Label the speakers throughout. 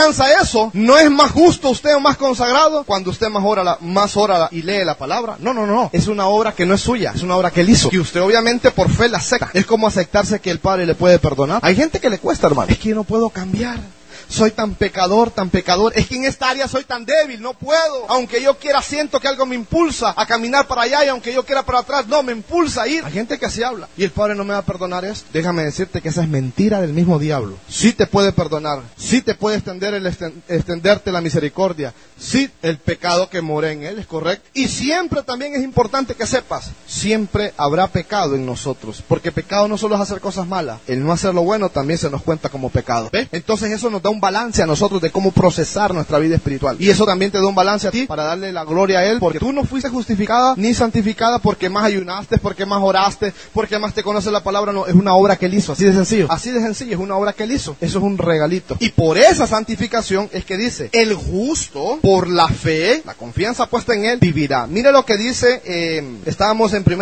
Speaker 1: Eso no es más justo usted o más consagrado cuando usted más ora y lee la palabra. No. Es una obra que no es suya, es una obra que él hizo. Y usted obviamente por fe la acepta. Es como aceptarse que el Padre le puede perdonar. Hay gente que le cuesta, hermano. Es que yo no puedo cambiar. Soy tan pecador. Es que en esta área soy tan débil, no puedo. Aunque yo quiera, siento que algo me impulsa a caminar para allá, y aunque yo quiera para atrás, no, me impulsa a ir. Hay gente que así habla. Y el Padre no me va a perdonar esto. Déjame decirte que esa es mentira del mismo diablo. Sí te puede perdonar, sí te puede extenderte la misericordia, sí el pecado que mora en él es correcto. Y siempre también es importante que sepas, siempre habrá pecado en nosotros. Porque pecado no solo es hacer cosas malas, el no hacer lo bueno también se nos cuenta como pecado. ¿Ves? Entonces eso nos da un balance a nosotros de cómo procesar nuestra vida espiritual. Y eso también te da un balance a ti para darle la gloria a Él, porque tú no fuiste justificada ni santificada porque más ayunaste, porque más oraste, porque más te conoce la palabra. No, es una obra que Él hizo, así de sencillo. Así de sencillo, es una obra que Él hizo. Eso es un regalito. Y por esa santificación es que dice, el justo, por la fe, la confianza puesta en Él, vivirá. Mire lo que dice, estábamos en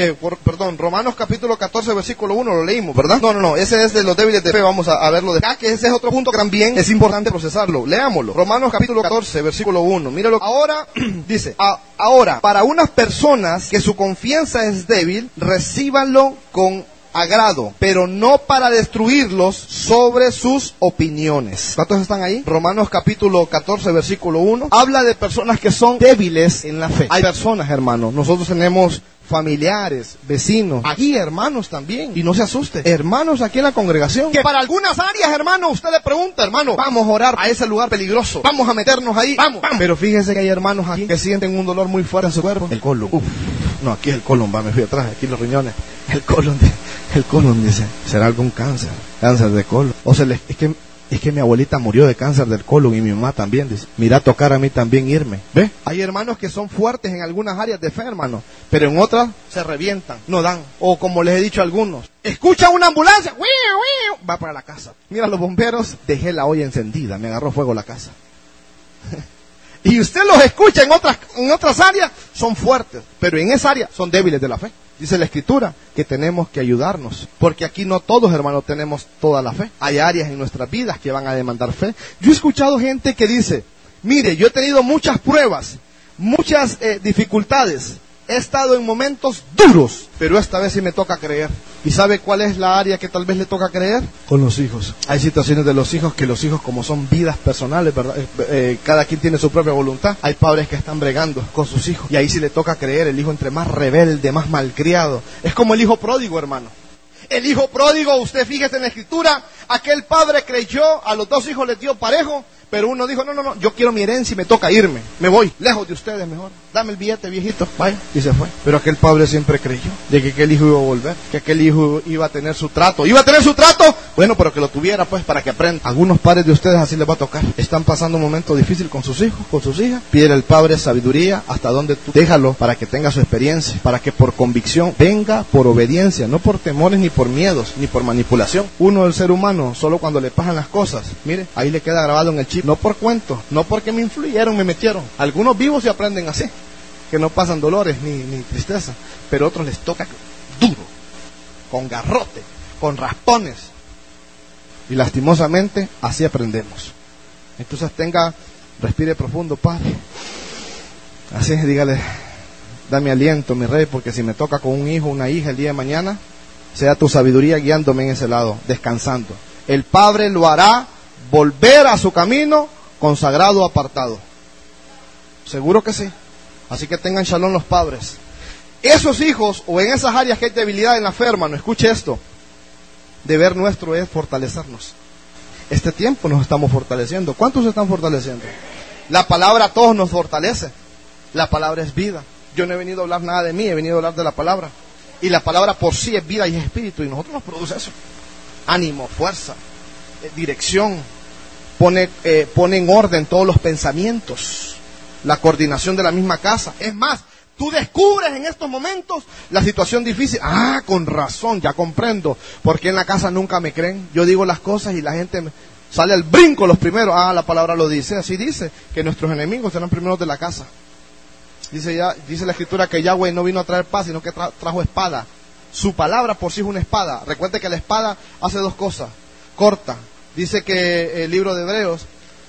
Speaker 1: Romanos capítulo 14, versículo 1, lo leímos, ¿verdad? No, ese es de los débiles de fe, vamos a verlo de acá, que ese es otro punto que también es importante procesarlo. Leámoslo. Romanos capítulo 14, versículo 1. Míralo. Ahora, dice, ahora, para unas personas que su confianza es débil, recíbanlo con agrado, pero no para destruirlos sobre sus opiniones. ¿Cuántos están ahí? Romanos capítulo 14, versículo 1. Habla de personas que son débiles en la fe. Hay personas, hermanos, nosotros tenemos familiares, vecinos, aquí hermanos también, y no se asuste, hermanos aquí en la congregación, que para algunas áreas, hermano, usted le pregunta, hermano, vamos a orar a ese lugar peligroso, vamos a meternos ahí, vamos. Pero fíjese que hay hermanos aquí que sienten un dolor muy fuerte en su cuerpo, el colon, no, aquí es el colon, me fui atrás, aquí los riñones, el colon dice, será algún cáncer de colon, o sea, es que mi abuelita murió de cáncer del colon y mi mamá también, dice, mira, tocar a mí también irme. ¿Ve? Hay hermanos que son fuertes en algunas áreas de fe, hermano, pero en otras se revientan, no dan. O como les he dicho a algunos, escucha una ambulancia, va para la casa. Mira, los bomberos, dejé la olla encendida, me agarró fuego la casa. Y usted los escucha en otras áreas, son fuertes, pero en esa área son débiles de la fe. Dice la Escritura que tenemos que ayudarnos, porque aquí no todos, hermanos, tenemos toda la fe. Hay áreas en nuestras vidas que van a demandar fe. Yo he escuchado gente que dice, mire, yo he tenido muchas pruebas, muchas dificultades, he estado en momentos duros, pero esta vez sí me toca creer. ¿Y sabe cuál es la área que tal vez le toca creer? Con los hijos. Hay situaciones de los hijos que los hijos, como son vidas personales, ¿verdad? Cada quien tiene su propia voluntad. Hay padres que están bregando con sus hijos. Y ahí sí le toca creer. El hijo entre más rebelde, más malcriado. Es como el hijo pródigo, hermano. El hijo pródigo, usted fíjese en la Escritura, aquel padre creyó, a los dos hijos les dio parejo, pero uno dijo, no, yo quiero mi herencia y me toca irme. Me voy, lejos de ustedes mejor. Dame el billete, viejito. Vaya, y se fue. Pero aquel padre siempre creyó de que aquel hijo iba a volver, que aquel hijo iba a tener su trato. ¿Iba a tener su trato? Bueno, pero que lo tuviera, pues, para que aprenda. Algunos padres de ustedes así les va a tocar. Están pasando un momento difícil con sus hijos, con sus hijas. Pide al Padre sabiduría hasta donde tú déjalo para que tenga su experiencia, para que por convicción venga por obediencia, no por temores, ni por miedos, ni por manipulación. Uno, el ser humano, solo cuando le pasan las cosas, mire, ahí le queda grabado en el chip. No por cuento, no porque me influyeron, me metieron. Algunos vivos se aprenden así, que no pasan dolores ni tristeza, pero otros les toca duro, con garrote, con raspones, y lastimosamente así aprendemos. Entonces respire profundo, Padre, así dígale, dame aliento, mi Rey, porque si me toca con un hijo, una hija el día de mañana, sea tu sabiduría guiándome en ese lado, descansando. El Padre lo hará volver a su camino consagrado, apartado. Seguro que sí. Así que tengan shalom los padres. Esos hijos, o en esas áreas que hay debilidad en la fe, hermano, escuche esto. Deber nuestro es fortalecernos. Este tiempo nos estamos fortaleciendo. ¿Cuántos se están fortaleciendo? La palabra a todos nos fortalece. La palabra es vida. Yo no he venido a hablar nada de mí, he venido a hablar de la palabra. Y la palabra por sí es vida y es espíritu, y nosotros nos produce eso. Ánimo, fuerza, dirección. Pone en orden todos los pensamientos, la coordinación de la misma casa. Es más, tú descubres en estos momentos la situación difícil. Ah, con razón, ya comprendo, porque en la casa nunca me creen. Yo digo las cosas y la gente sale al brinco los primeros. Ah, la palabra lo dice, así dice, que nuestros enemigos serán primeros de la casa. Dice la Escritura que Yahweh no vino a traer paz, sino que trajo espada. Su palabra por sí es una espada. Recuerde que la espada hace dos cosas. Corta. Dice que el libro de Hebreos